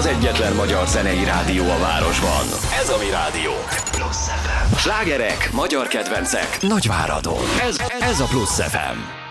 egyetlen magyar zenei rádió a városban. Ez a mi rádió. Slágerek, magyar kedvencek, Nagyváradon. Ez a Plusz FM.